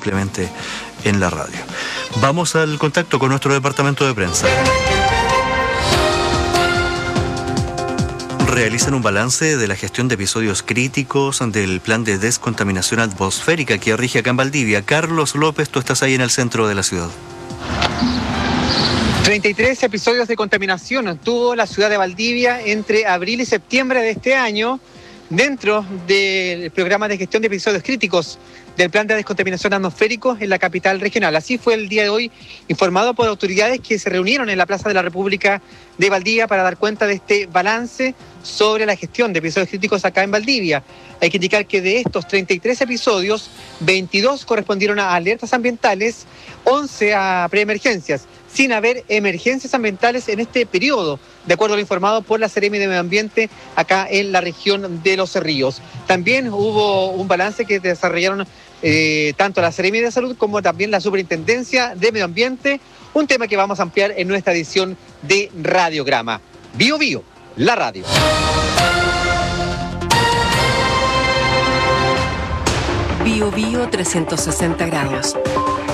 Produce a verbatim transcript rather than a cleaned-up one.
simplemente en la radio. Vamos al contacto con nuestro departamento de prensa. Realizan un balance de la gestión de episodios críticos del plan de descontaminación atmosférica que rige acá en Valdivia. Carlos López, tú estás ahí en el centro de la ciudad. treinta y tres episodios de contaminación tuvo la ciudad de Valdivia entre abril y septiembre de este año dentro del programa de gestión de episodios críticos del plan de descontaminación atmosférico en la capital regional. Así fue el día de hoy informado por autoridades que se reunieron en la Plaza de la República de Valdivia para dar cuenta de este balance sobre la gestión de episodios críticos acá en Valdivia. Hay que indicar que de estos treinta y tres episodios, veintidós correspondieron a alertas ambientales, once a preemergencias, sin haber emergencias ambientales en este periodo, de acuerdo a lo informado por la Seremi de Medio Ambiente acá en la región de Los Ríos. También hubo un balance que desarrollaron eh, tanto la Seremi de Salud como también la Superintendencia de Medio Ambiente, un tema que vamos a ampliar en nuestra edición de Radiograma. Bio Bio, la radio. Bio Bio trescientos sesenta grados.